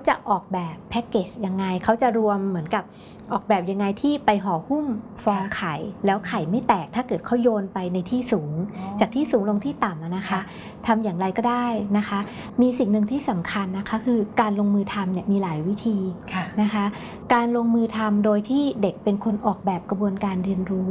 จะออกแบบแพ็กเกจยังไงเขาจะรวมเหมือนกับออกแบบยังไงที่ไปห่อหุ้มฟองไข่แล้วไข่ไม่แตกถ้าเกิดเขาโยนไปในที่สูงจากที่สูงลงที่ต่ำนะคะทำอย่างไรก็ได้นะคะมีสิ่งหนึ่งที่สำคัญนะคะคือการลงมือทำเนี่ยมีหลายวิธีนะคะการลงมือทำโดยที่เด็กเป็นคนออกแบบกระบวนการเรียนรู้